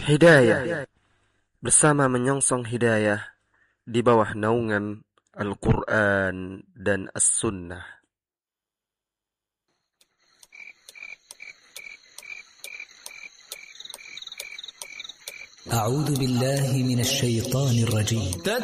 Hidayah, bersama menyongsong hidayah di bawah naungan Al-Quran dan As-Sunnah. أعوذ بالله من الشيطان الرجيم